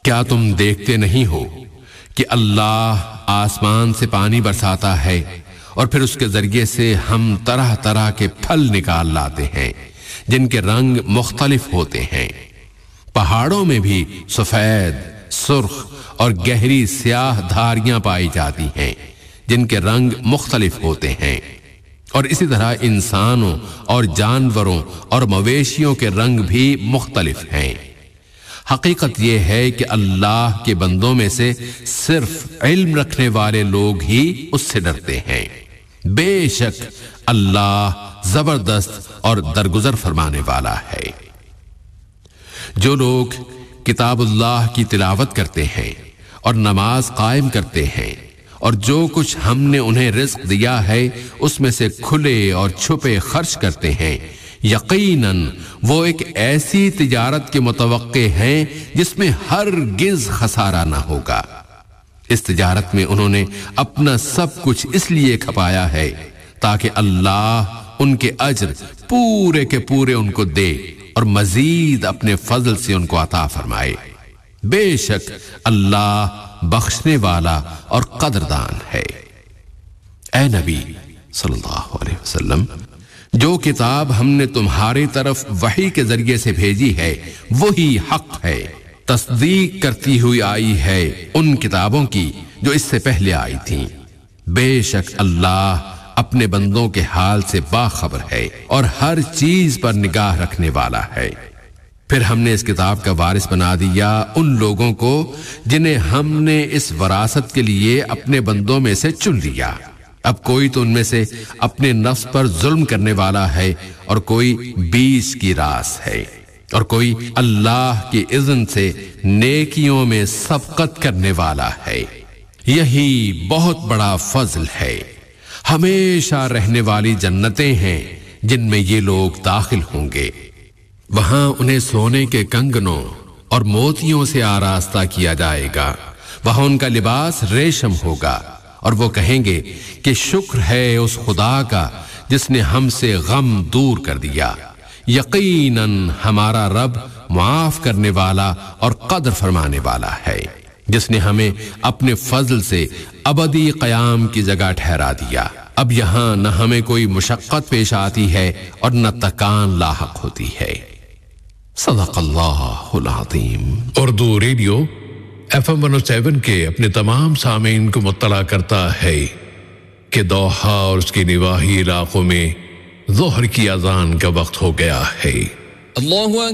کیا تم دیکھتے نہیں ہو کہ اللہ آسمان سے پانی برساتا ہے اور پھر اس کے ذریعے سے ہم طرح طرح کے پھل نکال لاتے ہیں جن کے رنگ مختلف ہوتے ہیں۔ پہاڑوں میں بھی سفید، سرخ اور گہری سیاہ دھاریاں پائی جاتی ہیں جن کے رنگ مختلف ہوتے ہیں، اور اسی طرح انسانوں اور جانوروں اور مویشیوں کے رنگ بھی مختلف ہیں۔ حقیقت یہ ہے کہ اللہ کے بندوں میں سے صرف علم رکھنے والے لوگ ہی اس سے ڈرتے ہیں۔ بے شک اللہ زبردست اور درگزر فرمانے والا ہے۔ جو لوگ کتاب اللہ کی تلاوت کرتے ہیں اور نماز قائم کرتے ہیں اور جو کچھ ہم نے انہیں رزق دیا ہے اس میں سے کھلے اور چھپے خرچ کرتے ہیں، یقیناً وہ ایک ایسی تجارت کے متوقع ہیں جس میں ہرگز خسارہ نہ ہوگا۔ اس تجارت میں انہوں نے اپنا سب کچھ اس لیے کھپایا ہے تاکہ اللہ ان کے اجر پورے کے پورے ان کو دے اور مزید اپنے فضل سے ان کو عطا فرمائے۔ بے شک اللہ بخشنے والا اور قدردان ہے۔ اے نبی صلی اللہ علیہ وسلم، جو کتاب ہم نے تمہاری طرف وحی کے ذریعے سے بھیجی ہے وہی حق ہے، تصدیق کرتی ہوئی آئی ہے ان کتابوں کی جو اس سے پہلے آئی تھیں۔ بے شک اللہ اپنے بندوں کے حال سے باخبر ہے اور ہر چیز پر نگاہ رکھنے والا ہے۔ پھر ہم نے اس کتاب کا وارث بنا دیا ان لوگوں کو جنہیں ہم نے اس وراثت کے لیے اپنے بندوں میں سے چن لیا۔ اب کوئی تو ان میں سے اپنے نفس پر ظلم کرنے والا ہے اور کوئی 20 کی راس ہے، اور کوئی اللہ کی اذن سے نیکیوں میں سبقت کرنے والا ہے۔ یہی بہت بڑا فضل ہے۔ ہمیشہ رہنے والی جنتیں ہیں جن میں یہ لوگ داخل ہوں گے۔ وہاں انہیں سونے کے کنگنوں اور موتیوں سے آراستہ کیا جائے گا۔ وہاں ان کا لباس ریشم ہوگا، اور وہ کہیں گے کہ شکر ہے اس خدا کا جس نے ہم سے غم دور کر دیا۔ یقیناً ہمارا رب معاف کرنے والا اور قدر فرمانے والا ہے، جس نے ہمیں اپنے فضل سے ابدی قیام کی جگہ ٹھہرا دیا۔ اب یہاں نہ ہمیں کوئی مشقت پیش آتی ہے اور نہ تکان لاحق ہوتی ہے۔ صدق اللہ العظیم۔ اردو ریڈیو FM 107 کے اپنے تمام سامعین کو مطلع کرتا ہے کہ دوحہ اور اس کے نواحی علاقوں میں ظہر کی اذان کا وقت ہو گیا ہے۔ اللہ